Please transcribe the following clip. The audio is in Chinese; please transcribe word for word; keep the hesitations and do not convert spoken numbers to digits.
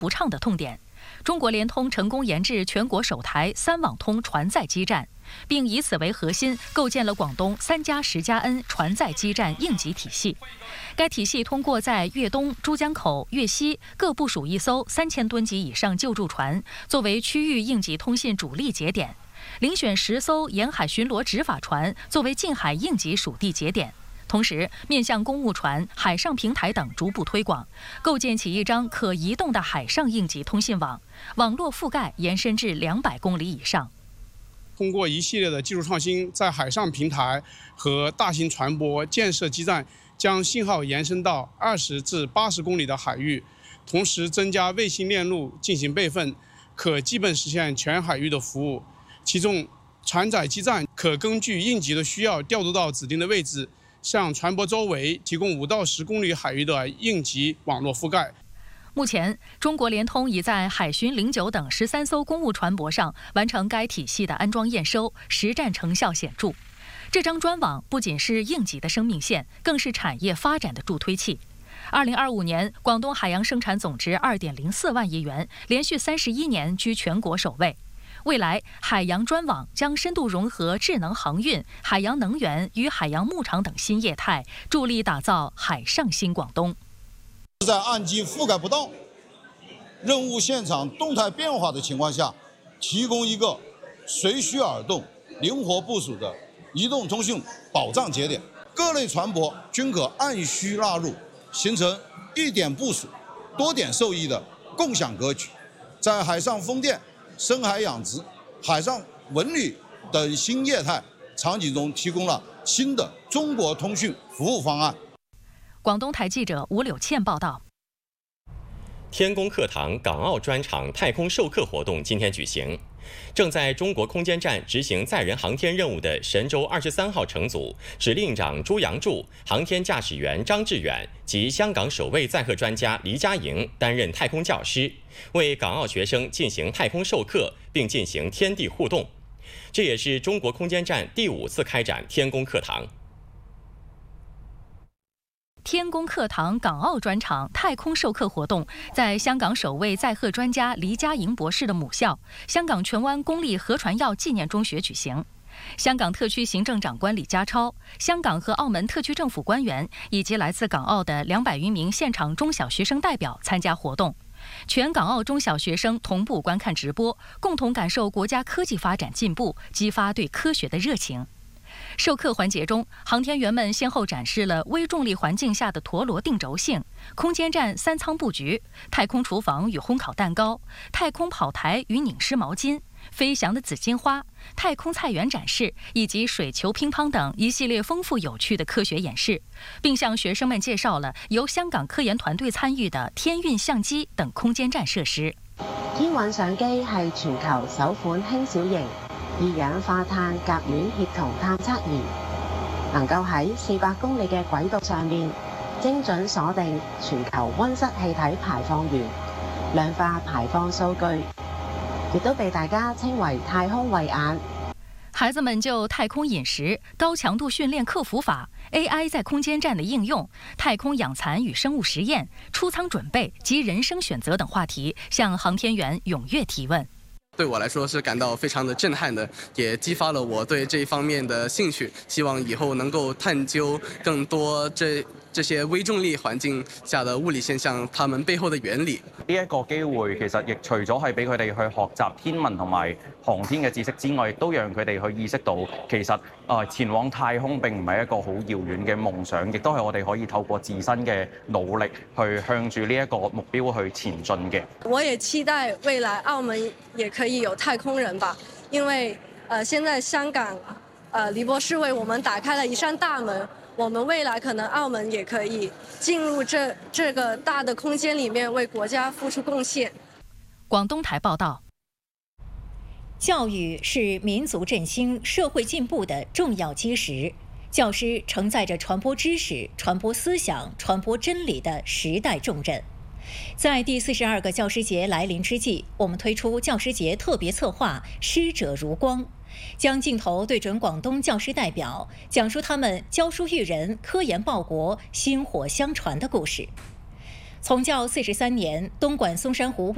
不畅的痛点。中国联通成功研制全国首台三网通船载基站，并以此为核心构建了广东三加十加 N 船载基站应急体系。该体系通过在粤东、珠江口、粤西各部署一艘三千吨级以上救助船，作为区域应急通信主力节点；遴选十艘沿海巡逻执法船作为近海应急属地节点。同时，面向公务船、海上平台等逐步推广，构建起一张可移动的海上应急通信网，网络覆盖延伸至两百公里以上。 通过一系列的技术创新，在海上平台和大型船舶建设基站，将信号延伸到二十至八十公里的海域，同时增加卫星链路进行备份，可基本实现全海域的服务。其中，船载基站可根据应急的需要调度到指定的位置，向船舶周围提供五到十公里海域的应急网络覆盖。 目前，中国联通已在海巡零九等十三艘公务船舶上完成该体系的安装验收，实战成效显著。这张专网不仅是应急的生命线，更是产业发展的助推器。二零二五年，广东海洋生产总值二点零四万亿元，连续三十一年居全国首位。未来，海洋专网将深度融合智能航运、海洋能源与海洋牧场等新业态，助力打造海上新广东。 在岸基覆盖不到、任务现场动态变化的情况下，提供一个随需而动、灵活部署的移动通讯保障节点，各类船舶均可按需纳入，形成一点部署、多点受益的共享格局，在海上风电、深海养殖、海上文旅等新业态场景中提供了新的中国通讯服务方案。 广东台记者吴柳倩报道。 天宫课堂港澳专场太空授课活动今天举行。正在中国空间站执行载人航天任务的神舟二十三号乘组指令长朱杨柱、航天驾驶员张志远及香港首位载荷专家黎佳莹担任太空教师，为港澳学生进行太空授课，并进行天地互动。这也是中国空间站第五次开展天宫课堂。 天宫课堂港澳专场太空授课活动在香港首位载荷专家黎佳莹博士的母校香港荃湾公立何传耀纪念中学举行。香港特区行政长官李家超、香港和澳门特区政府官员以及来自港澳的两百余名现场中小学生代表参加活动。全港澳中小学生同步观看直播，共同感受国家科技发展进步，激发对科学的热情。授课环节中，航天员们先后展示了微重力环境下的陀螺定轴性、空间站三舱布局、太空厨房与烘烤蛋糕、太空跑台与拧湿毛巾、飞翔的紫荆花、太空菜园展示以及水球乒乓等一系列丰富有趣的科学演示，并向学生们介绍了由香港科研团队参与的天运相機等空間站設施。 天運相機係全球首款輕小型二氧化碳甲烷協同探測儀，能夠喺四百公里嘅軌道上面精準鎖定全球溫室氣體排放源，量化排放數據，亦都被大家稱為太空慧眼。 孩子们就太空饮食、高强度训练克服法、A I 在空间站的应用、太空养蚕与生物实验、出舱准备及人生选择等话题，向航天员踊跃提问。 对我来说是感到非常的震撼的，也激发了我对这一方面的兴趣，希望以後能夠探究更多這這些微重力環境下的物理現象，它們背後的原理。 呢一個機會其實亦除咗係俾佢哋去學習天文同埋航天嘅知識之外，亦都讓佢哋去意識到其實啊前往太空並唔係一個好遙遠嘅夢想，亦都係我哋可以透過自身嘅努力去向住呢一個目標去前進嘅。 我也期待未來澳門也可以有太空人吧，因為呃現在香港呃黎博士為我們打開了一扇大門。我們未來可能澳門也可以進入這這個大的空間裡面，為國家付出貢獻。 廣東台報道。 教育是民族振興、社會進步的重要基石，教師承載着傳播知識、傳播思想、傳播真理的時代重任。在第四十二個教師節來臨之際，我們推出教師節特別策劃“師者如光”，將鏡頭對準廣東教師代表，講述他們教書育人、科研報國、薪火相傳的故事。從教四十三年，東莞松山湖